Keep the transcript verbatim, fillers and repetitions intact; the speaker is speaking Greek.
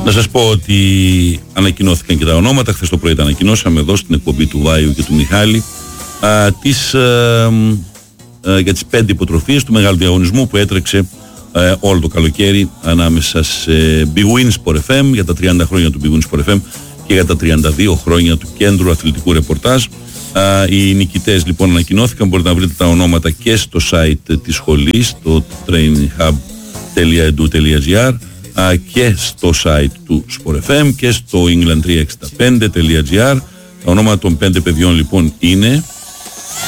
Να σας πω ότι ανακοινώθηκαν και τα ονόματα. Χθες το πρωί τα ανακοινώσαμε εδώ στην εκπομπή του Βάιου και του Μιχάλη α, τις, α, α, για τις πέντε υποτροφίες του μεγάλου διαγωνισμού που έτρεξε α, όλο το καλοκαίρι ανάμεσα σε Big Win Sport εφ εμ για τα τριάντα χρόνια του Big Win Sport εφ εμ και για τα τριάντα δύο χρόνια του Κέντρου Αθλητικού Ρεπορτάζ. Α, οι νικητές λοιπόν ανακοινώθηκαν. Μπορείτε να βρείτε τα ονόματα και στο site της σχολής, το traininghub τελεία e d u τελεία g r, και στο site του Sport εφ εμ και στο england τριακόσια εξήντα πέντε τελεία g r. Τα ονόματα των πέντε παιδιών λοιπόν είναι